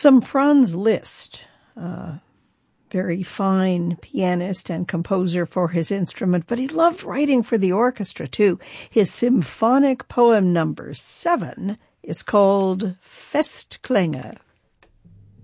Some Franz Liszt, very fine pianist and composer for his instrument, but he loved writing for the orchestra too. His symphonic poem number 7 is called Festklänge.